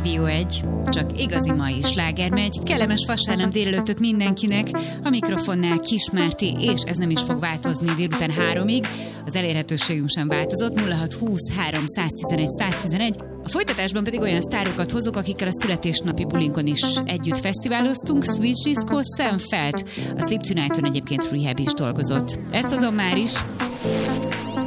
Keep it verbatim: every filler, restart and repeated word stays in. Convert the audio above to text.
Rádió egy, csak igazi mai sláger megy. Kellemes vasárnap délelőttöt mindenkinek, a mikrofonnál Kismárti, és ez nem is fog változni délután háromig. Az elérhetőségünk sem változott, nulla hat húsz három tizenegy száz tizenegy. A folytatásban pedig olyan sztárokat hozok, akikkel a születésnapi bulinkon is együtt fesztiváloztunk. Switch Disco, Sam Felt, a Sleep Tonight-on egyébként Rehab is dolgozott. Ezt azon már is.